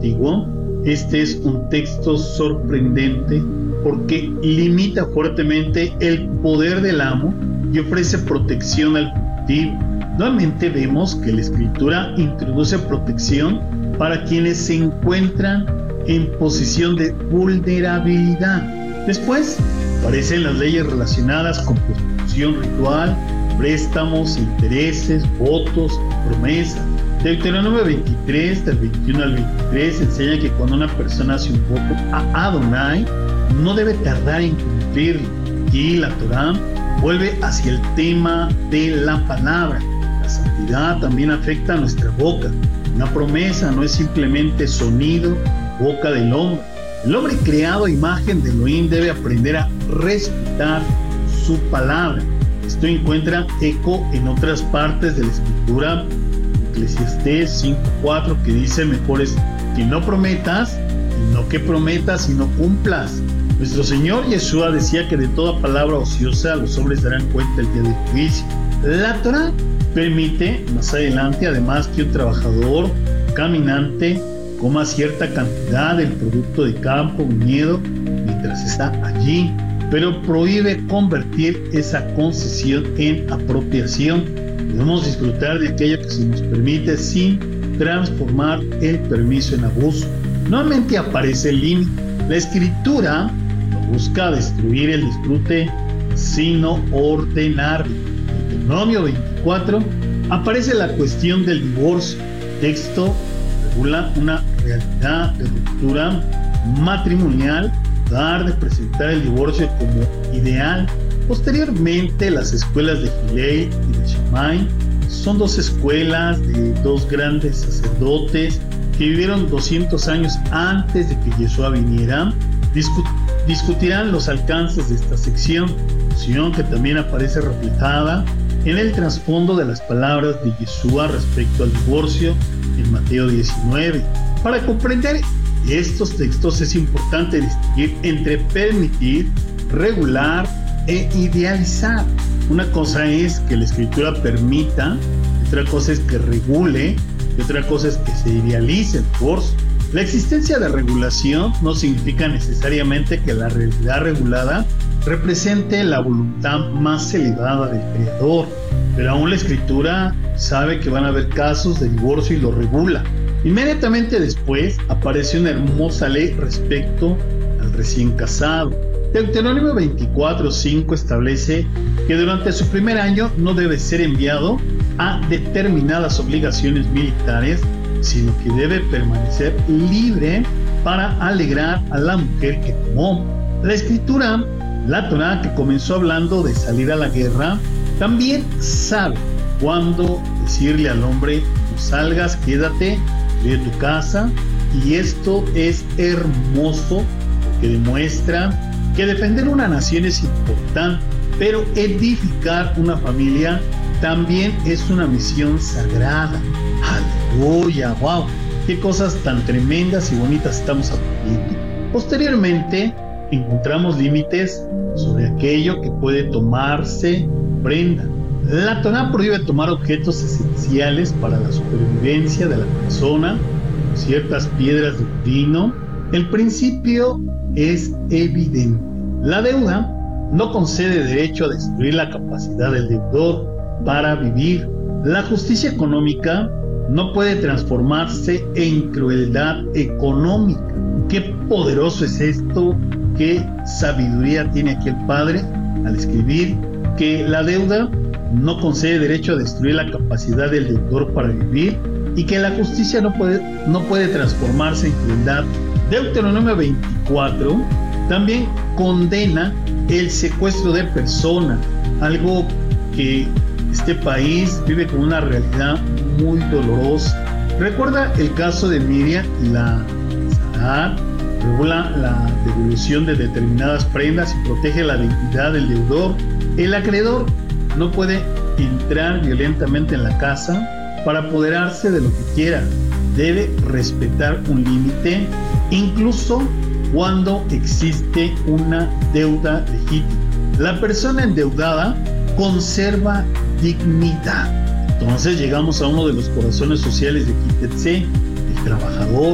Antiguo. Este es un texto sorprendente porque limita fuertemente el poder del amo y ofrece protección al fugitivo. Nuevamente vemos que la Escritura introduce protección para quienes se encuentran en posición de vulnerabilidad. Después aparecen las leyes relacionadas con prostitución ritual, préstamos, intereses, votos, promesas. Deuteronomio 23, del 21 al 23, enseña que cuando una persona hace un voto a Adonai, no debe tardar en cumplirlo. Y la Torá vuelve hacia el tema de la palabra. La santidad también afecta a nuestra boca. Una promesa no es simplemente sonido, boca del hombre. El hombre creado a imagen de Elohim debe aprender a respetar su palabra. Esto encuentra eco en otras partes de la Escritura. Eclesiastés 5:4, que dice: mejor es que no prometas y no que prometas y no cumplas. Nuestro Señor Yeshua decía que de toda palabra ociosa los hombres darán cuenta el día del juicio. La Torá permite más adelante además que un trabajador caminante coma cierta cantidad del producto de campo, viñedo, mientras está allí, pero prohíbe convertir esa concesión en apropiación. Debemos disfrutar de aquello que se nos permite sin transformar el permiso en abuso. Nuevamente aparece el límite. La Escritura no busca destruir el disfrute, sino ordenarlo. En Deuteronomio 24 aparece la cuestión del divorcio. El texto regula una realidad de ruptura matrimonial, tratar de presentar el divorcio como ideal. Posteriormente, las escuelas de Hillel y de Shammai son dos escuelas de dos grandes sacerdotes que vivieron 200 años antes de que Yeshua viniera. Discutirán los alcances de esta sección que también aparece reflejada en el trasfondo de las palabras de Yeshua respecto al divorcio en Mateo 19. Para comprender estos textos es importante distinguir entre permitir, regular e idealizar. Una cosa es que la Escritura permita, otra cosa es que regule, y otra cosa es que se idealice el divorcio. La existencia de regulación no significa necesariamente que la realidad regulada represente la voluntad más elevada del Creador, pero aún la Escritura sabe que van a haber casos de divorcio y lo regula. Inmediatamente después aparece una hermosa ley respecto al recién casado. Deuteronomio 24:5 establece que durante su primer año no debe ser enviado a determinadas obligaciones militares, sino que debe permanecer libre para alegrar a la mujer que tomó. La Escritura, la Torá, que comenzó hablando de salir a la guerra, también sabe cuándo decirle al hombre: no salgas, quédate de tu casa. Y esto es hermoso porque demuestra que defender una nación es importante, pero edificar una familia también es una misión sagrada. ¡Aleluya! ¡Wow! ¡Qué cosas tan tremendas y bonitas estamos aprendiendo! Posteriormente, encontramos límites sobre aquello que puede tomarse prenda. La Torá prohíbe tomar objetos esenciales para la supervivencia de la persona, ciertas piedras de pino. El principio es evidente. La deuda no concede derecho a destruir la capacidad del deudor para vivir. La justicia económica no puede transformarse en crueldad económica. Qué poderoso es esto, qué sabiduría tiene aquí el Padre al escribir que la deuda no concede derecho a destruir la capacidad del deudor para vivir y que la justicia no puede transformarse en crueldad. Deuteronomio 24 también condena el secuestro de personas, algo que este país vive con una realidad muy dolorosa. Recuerda el caso de Miriam y la Sara, regula la devolución de determinadas prendas y protege la dignidad del deudor. El acreedor no puede entrar violentamente en la casa para apoderarse de lo que quiera. Debe respetar un límite, incluso cuando existe una deuda legítima. La persona endeudada conserva dignidad. Entonces llegamos a uno de los corazones sociales de Kitetse, el trabajador.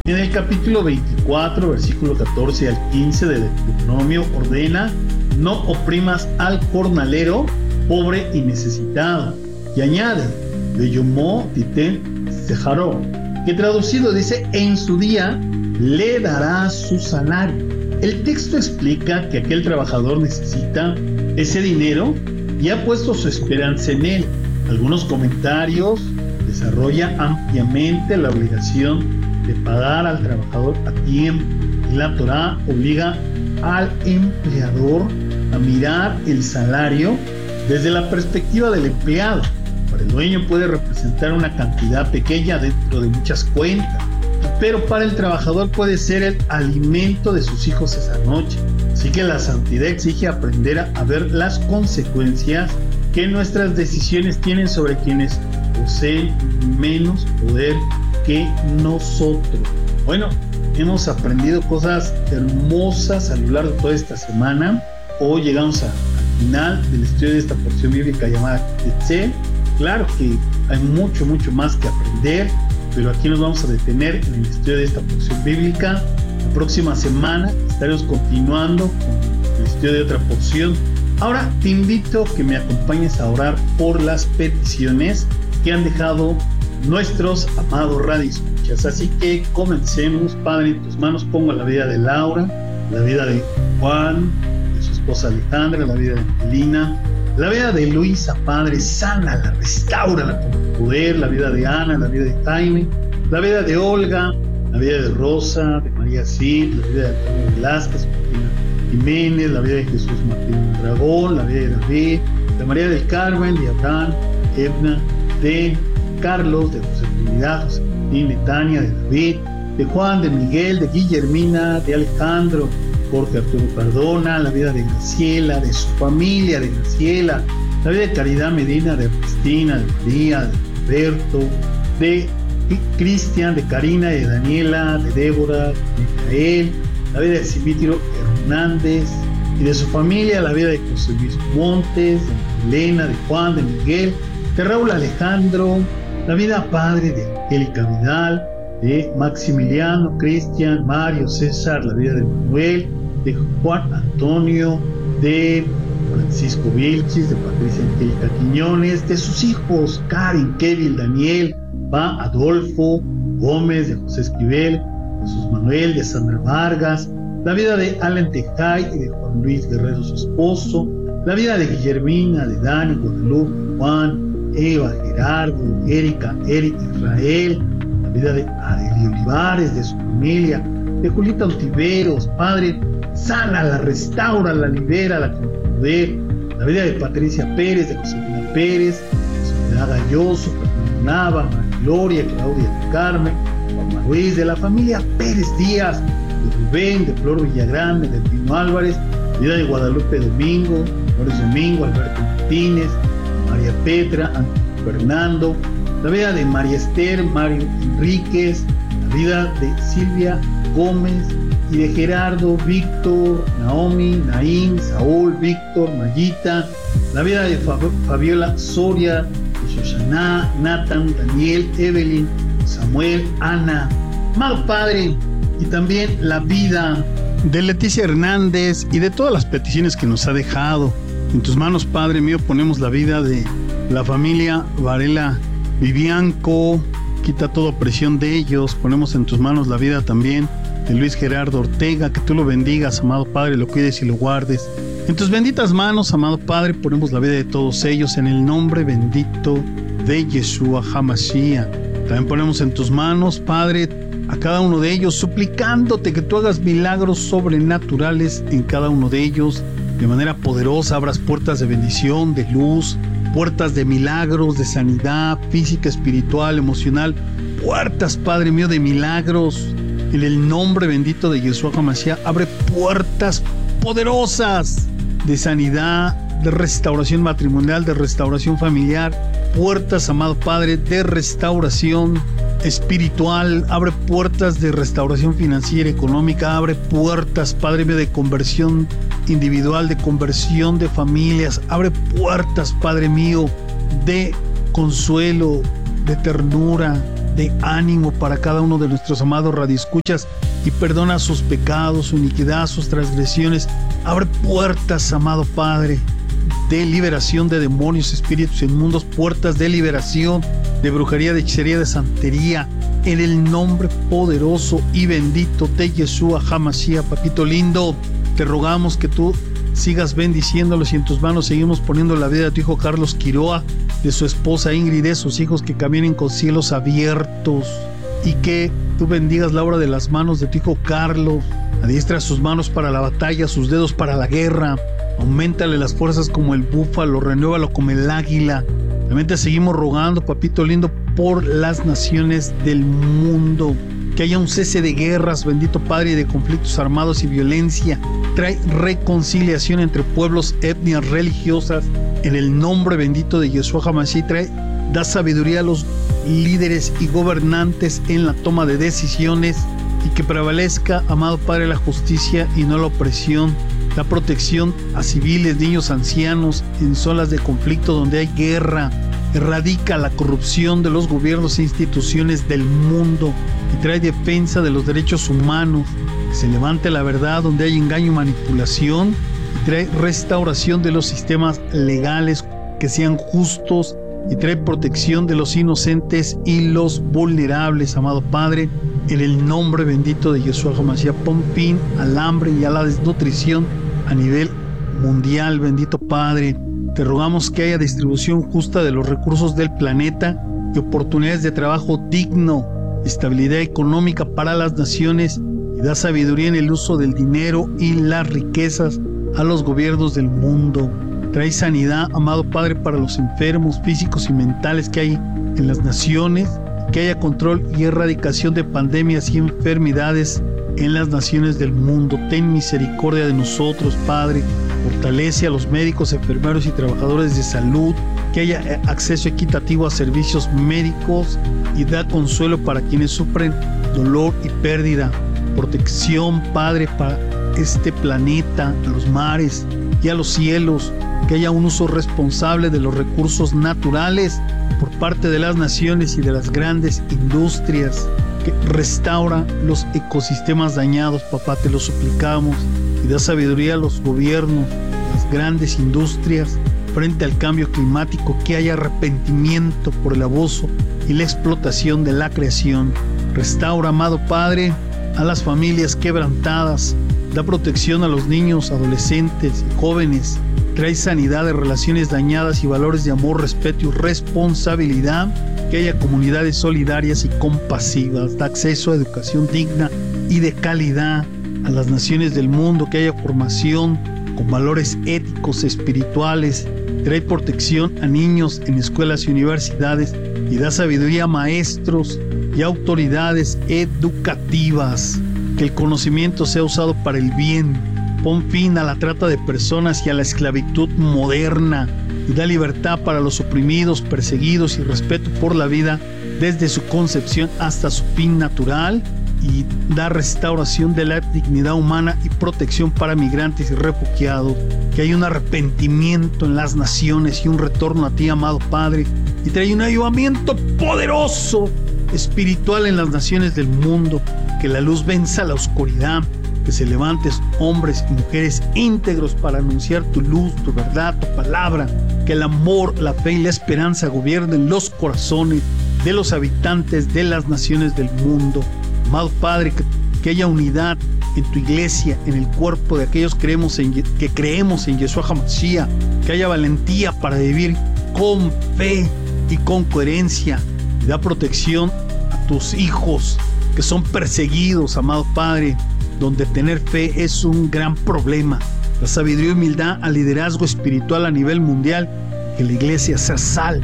En el capítulo 24, versículo 14 al 15 de Deuteronomio ordena: no oprimas al jornalero, pobre y necesitado. Y añade: Beyomó titen sejaró, que traducido dice: en su día le darás su salario. El texto explica que aquel trabajador necesita ese dinero y ha puesto su esperanza en él. Algunos comentarios desarrollan ampliamente la obligación de pagar al trabajador a tiempo, y la Torá obliga al empleador a mirar el salario desde la perspectiva del empleado. Para el dueño puede representar una cantidad pequeña dentro de muchas cuentas, pero para el trabajador puede ser el alimento de sus hijos esa noche. Así que la santidad exige aprender a ver las consecuencias que nuestras decisiones tienen sobre quienes poseen menos poder que nosotros. Bueno, hemos aprendido cosas hermosas a lo largo de toda esta semana. Hoy llegamos al final del estudio de esta porción bíblica llamada Ketzel. Claro que hay mucho más que aprender, pero aquí nos vamos a detener en el estudio de esta porción bíblica. La próxima semana estaremos continuando con el estudio de otra porción. Ahora te invito a que me acompañes a orar por las peticiones que han dejado nuestros amados radioescuchas. Así que comencemos. Padre, en tus manos pongo la vida de Laura, la vida de Juan, de su esposa Alejandra, la vida de Angelina, la vida de Luisa. Padre, sánala, restáurala con tu poder. La vida de Ana, la vida de Jaime, la vida de Olga, la vida de Rosa, de María Cid, la vida de Antonio Velázquez, Martina Jiménez, la vida de Jesús Martín Dragón, la vida de David, de María del Carmen, de Abraham, Edna, de Carlos, de José Trinidad, José Martín, de Tania, de David, de Juan, de Miguel, de Guillermina, de Alejandro, de Jorge Arturo Cardona, la vida de Graciela, de su familia de Graciela, la vida de Caridad Medina, de Cristina, de María, de Roberto, de Cristian, de Karina, de Daniela, de Débora, de Micael, la vida de Simitiro Hernández y de su familia, la vida de José Luis Montes, de Elena, de Juan, de Miguel, de Raúl Alejandro, la vida, Padre, de Angélica Vidal, de Maximiliano, Cristian, Mario, César, la vida de Manuel, de Juan Antonio, de Francisco Vilchis, de Patricia Angélica Quiñones, de sus hijos, Karen, Kevin, Daniel, Adolfo Gómez, de José Esquivel, de Jesús Manuel, de Sandra Vargas, la vida de Alan Tejay y de Juan Luis Guerrero, su esposo, la vida de Guillermina, de Dani, Guadalupe, Juan, Eva, Gerardo, Erika, Eric, Israel, la vida de Arely Olivares, de su familia, de Julieta Ontiveros. Padre, sánala, restaurala, libérala con poder. La vida de Patricia Pérez, de Josefina Pérez, de Soledad Galloso, Fernando Nava, María Gloria, Claudia de Carmen, Juan Ruiz, de la familia Pérez Díaz, de Rubén, de Flor Villagrán, de Pino Álvarez, la vida de Guadalupe Domingo, Boris Domingo, Alberto Martínez, María Petra, Antonio Fernando, la vida de María Esther, Mario Enríquez, la vida de Silvia Gómez y de Gerardo, Víctor, Naomi, Naín, Saúl, Víctor, Mayita, la vida de Fabiola Soria, de Shoshana, Nathan, Daniel, Evelyn, Samuel, Ana. Amado Padre, y también la vida de Leticia Hernández y de todas las peticiones que nos ha dejado. En tus manos, Padre mío, ponemos la vida de la familia Varela Vivianco, quita toda opresión de ellos. Ponemos en tus manos la vida también de Luis Gerardo Ortega, que tú lo bendigas, amado Padre, lo cuides y lo guardes. En tus benditas manos, amado Padre, ponemos la vida de todos ellos en el nombre bendito de Yeshua HaMashiach. También ponemos en tus manos, Padre, a cada uno de ellos, suplicándote que tú hagas milagros sobrenaturales en cada uno de ellos. De manera poderosa abras puertas de bendición, de luz, puertas de milagros, de sanidad física, espiritual, emocional, puertas, Padre mío, de milagros. En el nombre bendito de Yeshua HaMashiach, abre puertas poderosas de sanidad, de restauración matrimonial, de restauración familiar, puertas, amado Padre, de restauración espiritual, abre puertas de restauración financiera, económica, abre puertas, Padre mío, de conversión individual, de conversión de familias, abre puertas, Padre mío, de consuelo, de ternura, de ánimo para cada uno de nuestros amados radioescuchas y perdona sus pecados, su iniquidad, sus transgresiones. Abre puertas, amado Padre, de liberación de demonios, espíritus inmundos, puertas de liberación de brujería, de hechicería, de santería, en el nombre poderoso y bendito de Yeshua HaMashiach. Papito lindo, te rogamos que tú sigas bendiciéndolos y en tus manos seguimos poniendo la vida de tu hijo Carlos Quiroa, de su esposa Ingrid, de sus hijos, que caminen con cielos abiertos, y que tú bendigas la obra de las manos de tu hijo Carlos. Adiestra sus manos para la batalla, sus dedos para la guerra. Auméntale las fuerzas como el búfalo, renuévalo como el águila. También te seguimos rogando, papito lindo, por las naciones del mundo. Que haya un cese de guerras, bendito Padre, y de conflictos armados y violencia. Trae reconciliación entre pueblos, etnias, religiosas, en el nombre bendito de Yeshua HaMashiach. Da sabiduría a los líderes y gobernantes en la toma de decisiones, y que prevalezca, amado Padre, la justicia y no la opresión. Da protección a civiles, niños, ancianos en zonas de conflicto donde hay guerra. Erradica la corrupción de los gobiernos e instituciones del mundo y trae defensa de los derechos humanos. Que se levante la verdad donde hay engaño y manipulación, y trae restauración de los sistemas legales que sean justos, y trae protección de los inocentes y los vulnerables, amado Padre, en el nombre bendito de Yeshua HaMashiach. Pon fin al hambre y a la desnutrición a nivel mundial, bendito Padre. Te rogamos que haya distribución justa de los recursos del planeta y oportunidades de trabajo digno, estabilidad económica para las naciones, y da sabiduría en el uso del dinero y las riquezas a los gobiernos del mundo. Trae sanidad, amado Padre, para los enfermos físicos y mentales que hay en las naciones, que haya control y erradicación de pandemias y enfermedades en las naciones del mundo. Ten misericordia de nosotros, Padre. Fortalece a los médicos, enfermeros y trabajadores de salud, que haya acceso equitativo a servicios médicos, y da consuelo para quienes sufren dolor y pérdida. Protección, Padre, para este planeta, a los mares y a los cielos, que haya un uso responsable de los recursos naturales por parte de las naciones y de las grandes industrias, que restaura los ecosistemas dañados, papá, te lo suplicamos, y da sabiduría a los gobiernos, las grandes industrias, frente al cambio climático, que haya arrepentimiento por el abuso y la explotación de la creación. Restaura, amado Padre, a las familias quebrantadas, da protección a los niños, adolescentes y jóvenes, trae sanidad de relaciones dañadas y valores de amor, respeto y responsabilidad, que haya comunidades solidarias y compasivas, da acceso a educación digna y de calidad a las naciones del mundo, que haya formación con valores éticos, espirituales, trae protección a niños en escuelas y universidades, y da sabiduría a maestros y autoridades educativas, que el conocimiento sea usado para el bien. Pon fin a la trata de personas y a la esclavitud moderna, y da libertad para los oprimidos, perseguidos, y respeto por la vida desde su concepción hasta su fin natural, y da restauración de la dignidad humana y protección para migrantes y refugiados, que haya un arrepentimiento en las naciones y un retorno a ti, amado Padre, y trae un avivamiento poderoso espiritual en las naciones del mundo, que la luz venza la oscuridad, que se levanten hombres y mujeres íntegros para anunciar tu luz, tu verdad, tu palabra, que el amor, la fe y la esperanza gobiernen los corazones de los habitantes de las naciones del mundo. Amado Padre, que haya unidad en tu iglesia, en el cuerpo de aquellos que creemos en Yeshua HaMashiach, que haya valentía para vivir con fe y con coherencia, y da protección a tus hijos que son perseguidos, amado Padre, donde tener fe es un gran problema. La sabiduría y humildad al liderazgo espiritual a nivel mundial, que la iglesia sea sal,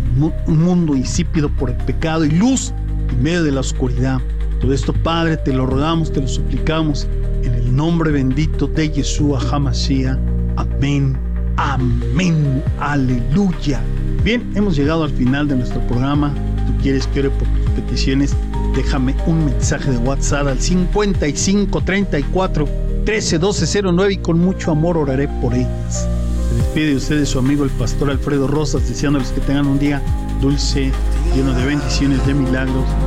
un mundo insípido por el pecado, y luz en medio de la oscuridad. Todo esto, Padre, te lo rogamos, te lo suplicamos, en el nombre bendito de Yeshua HaMashiach. Amén, amén, aleluya. Bien, hemos llegado al final de nuestro programa. Si tú quieres que ore por tus peticiones, déjame un mensaje de WhatsApp al 55 34 13 12 09, y con mucho amor oraré por ellas. Se despide de ustedes su amigo el pastor Alfredo Rosas, deseándoles que tengan un día dulce, lleno de bendiciones, de milagros,